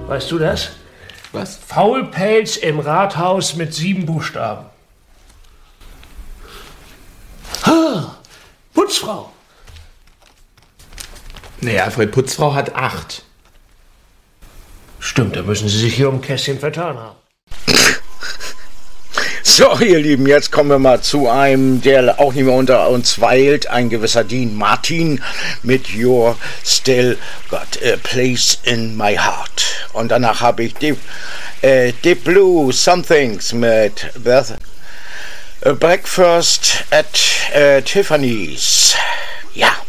Weißt du das? Was? Faulpelz im Rathaus mit 7 Buchstaben. Putzfrau. Nee, Alfred, Putzfrau hat 8. Stimmt, da müssen Sie sich hier um ein Kästchen vertan haben. So, ihr Lieben, jetzt kommen wir mal zu einem, der auch nicht mehr unter uns weilt, ein gewisser Dean Martin mit You're Still Got a Place in My Heart. Und danach habe ich Deep Blue Somethings mit Breakfast at Tiffany's. Ja.